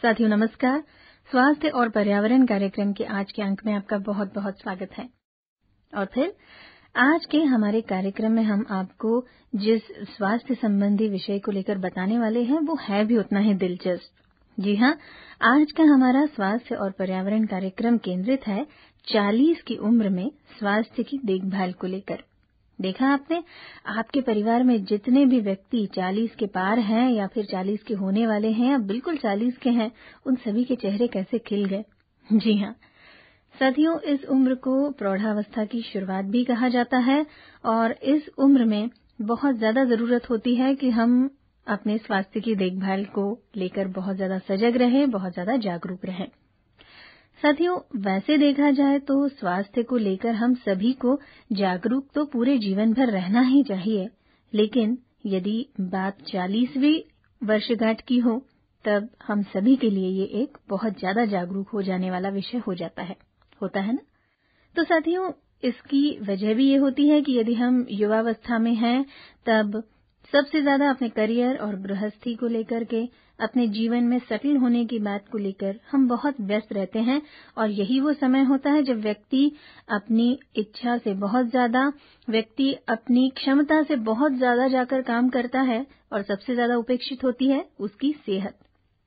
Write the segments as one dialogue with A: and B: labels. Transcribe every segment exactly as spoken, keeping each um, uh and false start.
A: साथियों नमस्कार। स्वास्थ्य और पर्यावरण कार्यक्रम के आज के अंक में आपका बहुत बहुत स्वागत है। और फिर आज के हमारे कार्यक्रम में हम आपको जिस स्वास्थ्य संबंधी विषय को लेकर बताने वाले हैं वो है भी उतना ही दिलचस्प। जी हाँ, आज का हमारा स्वास्थ्य और पर्यावरण कार्यक्रम केंद्रित है चालीस की उम्र में स्वास्थ्य की देखभाल को लेकर। देखा आपने, आपके परिवार में जितने भी व्यक्ति चालीस के पार हैं या फिर चालीस के होने वाले हैं या बिल्कुल चालीस के हैं, उन सभी के चेहरे कैसे खिल गए। जी हाँ साथियों, इस उम्र को प्रौढ़ावस्था की शुरुआत भी कहा जाता है और इस उम्र में बहुत ज्यादा जरूरत होती है कि हम अपने स्वास्थ्य की देखभाल को लेकर बहुत ज्यादा सजग रहें, बहुत ज्यादा जागरूक रहें। साथियों, वैसे देखा जाए तो स्वास्थ्य को लेकर हम सभी को जागरूक तो पूरे जीवन भर रहना ही चाहिए, लेकिन यदि बात चालीसवीं वर्षगांठ की हो तब हम सभी के लिए ये एक बहुत ज्यादा जागरूक हो जाने वाला विषय हो जाता है होता है ना। तो साथियों, इसकी वजह भी ये होती है कि यदि हम युवावस्था में हैं तब सबसे ज्यादा अपने करियर और गृहस्थी को लेकर के, अपने जीवन में सेटल होने की बात को लेकर हम बहुत व्यस्त रहते हैं और यही वो समय होता है जब व्यक्ति अपनी इच्छा से बहुत ज्यादा, व्यक्ति अपनी क्षमता से बहुत ज्यादा जाकर काम करता है और सबसे ज्यादा उपेक्षित होती है उसकी सेहत।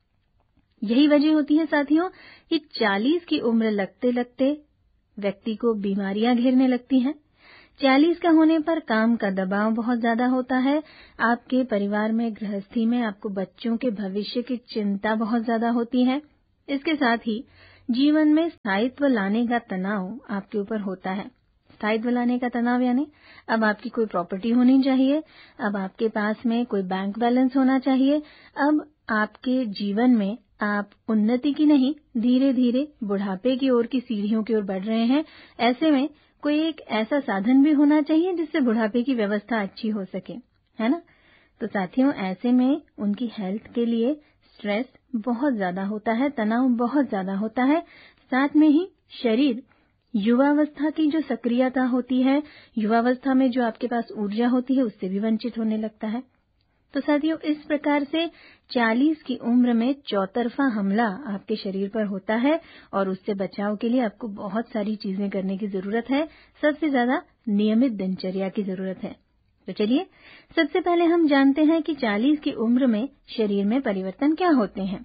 A: यही वजह होती है साथियों कि चालीस की उम्र लगते लगते व्यक्ति को बीमारियां घेरने लगती हैं। चालीस का होने पर काम का दबाव बहुत ज्यादा होता है, आपके परिवार में, गृहस्थी में आपको बच्चों के भविष्य की चिंता बहुत ज्यादा होती है। इसके साथ ही जीवन में स्थायित्व लाने का तनाव आपके ऊपर होता है। स्थायित्व लाने का तनाव यानी अब आपकी कोई प्रॉपर्टी होनी चाहिए, अब आपके पास में कोई बैंक बैलेंस होना चाहिए, अब आपके जीवन में आप उन्नति की नहीं, धीरे धीरे बुढ़ापे की ओर की सीढ़ियों की ओर बढ़ रहे हैं। ऐसे में कोई एक ऐसा साधन भी होना चाहिए जिससे बुढ़ापे की व्यवस्था अच्छी हो सके, है ना। तो साथियों, ऐसे में उनकी हेल्थ के लिए स्ट्रेस बहुत ज्यादा होता है, तनाव बहुत ज्यादा होता है। साथ में ही शरीर युवावस्था की जो सक्रियता होती है, युवावस्था में जो आपके पास ऊर्जा होती है, उससे भी वंचित होने लगता है। तो साथियों, इस प्रकार से चालीस की उम्र में चौतरफा हमला आपके शरीर पर होता है और उससे बचाव के लिए आपको बहुत सारी चीजें करने की जरूरत है। सबसे ज्यादा नियमित दिनचर्या की जरूरत है। तो चलिए, सबसे पहले हम जानते हैं कि चालीस की उम्र में शरीर में परिवर्तन क्या होते हैं।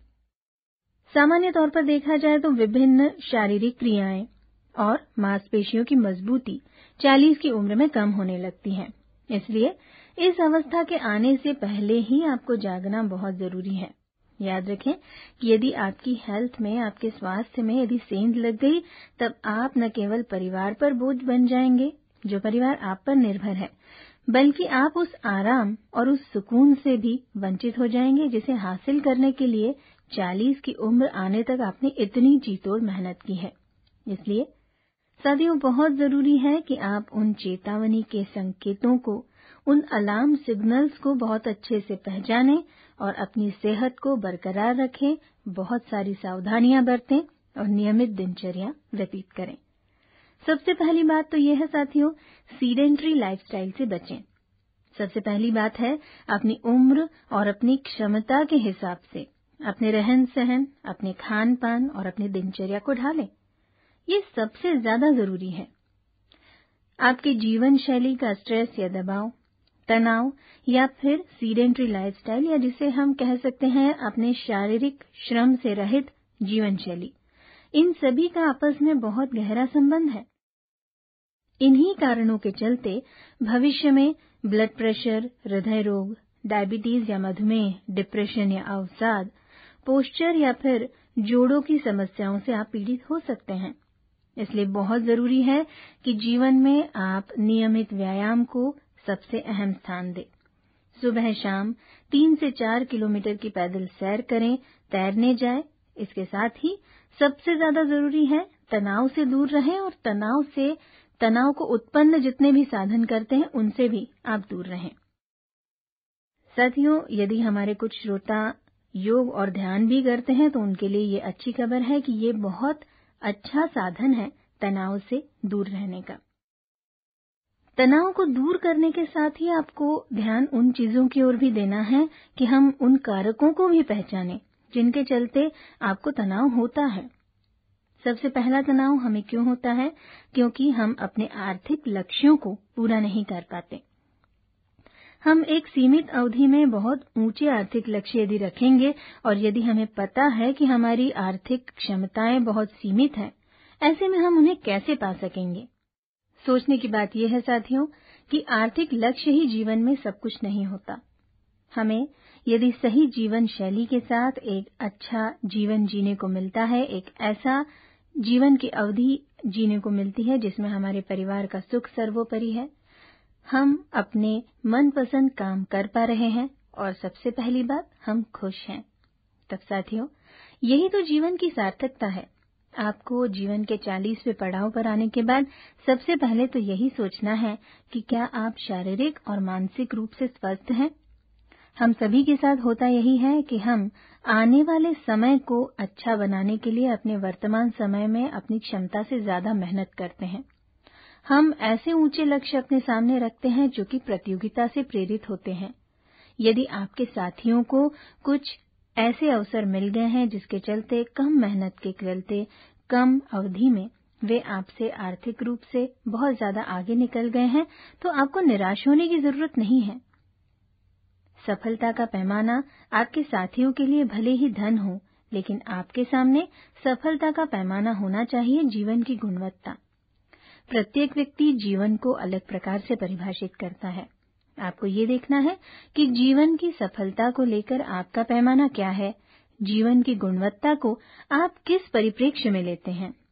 A: सामान्य तौर पर देखा जाए तो विभिन्न शारीरिक क्रियाएं और मांसपेशियों की मजबूती चालीस की उम्र में कम होने लगती है। इसलिए इस अवस्था के आने से पहले ही आपको जागना बहुत जरूरी है। याद रखें कि यदि आपकी हेल्थ में, आपके स्वास्थ्य में यदि सेंध लग गई तब आप न केवल परिवार पर बोझ बन जाएंगे, जो परिवार आप पर निर्भर है, बल्कि आप उस आराम और उस सुकून से भी वंचित हो जाएंगे जिसे हासिल करने के लिए चालीस की उम्र आने तक आपने इतनी जीतोड़ मेहनत की है। इसलिए साथियों, बहुत जरूरी है कि आप उन चेतावनी के संकेतों को, उन अलार्म सिग्नल्स को बहुत अच्छे से पहचानें और अपनी सेहत को बरकरार रखें, बहुत सारी सावधानियां बरतें और नियमित दिनचर्या व्यतीत करें। सबसे पहली बात तो यह है साथियों, सीडेंट्री लाइफस्टाइल से बचें। सबसे पहली बात है अपनी उम्र और अपनी क्षमता के हिसाब से अपने रहन सहन, अपने खान पान और अपनी दिनचर्या को ढालें। ये सबसे ज्यादा जरूरी है। आपके जीवन शैली का स्ट्रेस या दबाव, तनाव या फिर सीडेंट्री लाइफस्टाइल, या जिसे हम कह सकते हैं अपने शारीरिक श्रम से रहित जीवन शैली, इन सभी का आपस में बहुत गहरा संबंध है। इन्हीं कारणों के चलते भविष्य में ब्लड प्रेशर, हृदय रोग, डायबिटीज या मधुमेह, डिप्रेशन या अवसाद, पोस्चर या फिर जोड़ों की समस्याओं से आप पीड़ित हो सकते हैं। इसलिए बहुत जरूरी है कि जीवन में आप नियमित व्यायाम को सबसे अहम स्थान दें। सुबह शाम तीन से चार किलोमीटर की पैदल सैर करें, तैरने जाएं। इसके साथ ही सबसे ज्यादा जरूरी है तनाव से दूर रहें और तनाव से तनाव को उत्पन्न जितने भी साधन करते हैं उनसे भी आप दूर रहें। साथियों, यदि हमारे कुछ श्रोता योग और ध्यान भी करते हैं तो उनके लिए ये अच्छी खबर है कि ये बहुत अच्छा साधन है तनाव से दूर रहने का। तनाव को दूर करने के साथ ही आपको ध्यान उन चीजों की ओर भी देना है कि हम उन कारकों को भी पहचानें जिनके चलते आपको तनाव होता है। सबसे पहला तनाव हमें क्यों होता है? क्योंकि हम अपने आर्थिक लक्ष्यों को पूरा नहीं कर पाते। हम एक सीमित अवधि में बहुत ऊंचे आर्थिक लक्ष्य यदि रखेंगे और यदि हमें पता है कि हमारी आर्थिक क्षमताएं बहुत सीमित हैं, ऐसे में हम उन्हें कैसे पा सकेंगे? सोचने की बात यह है साथियों कि आर्थिक लक्ष्य ही जीवन में सब कुछ नहीं होता। हमें यदि सही जीवन शैली के साथ एक अच्छा जीवन जीने को मिलता है, एक ऐसा जीवन की अवधि जीने को मिलती है जिसमें हमारे परिवार का सुख सर्वोपरि है, हम अपने मनपसंद काम कर पा रहे हैं और सबसे पहली बात हम खुश हैं, तब साथियों यही तो जीवन की सार्थकता है। आपको जीवन के चालीसवें पड़ाव पर आने के बाद सबसे पहले तो यही सोचना है कि क्या आप शारीरिक और मानसिक रूप से स्वस्थ हैं। हम सभी के साथ होता यही है कि हम आने वाले समय को अच्छा बनाने के लिए अपने वर्तमान समय में अपनी क्षमता से ज्यादा मेहनत करते हैं। हम ऐसे ऊंचे लक्ष्य अपने सामने रखते हैं जो कि प्रतियोगिता से प्रेरित होते हैं। यदि आपके साथियों को कुछ ऐसे अवसर मिल गए हैं जिसके चलते कम मेहनत के चलते कम अवधि में वे आपसे आर्थिक रूप से बहुत ज्यादा आगे निकल गए हैं, तो आपको निराश होने की जरूरत नहीं है। सफलता का पैमाना आपके साथियों के लिए भले ही धन हो, लेकिन आपके सामने सफलता का पैमाना होना चाहिए जीवन की गुणवत्ता। प्रत्येक व्यक्ति जीवन को अलग प्रकार से परिभाषित करता है। आपको ये देखना है कि जीवन की सफलता को लेकर आपका पैमाना क्या है, जीवन की गुणवत्ता को आप किस परिप्रेक्ष्य में लेते हैं।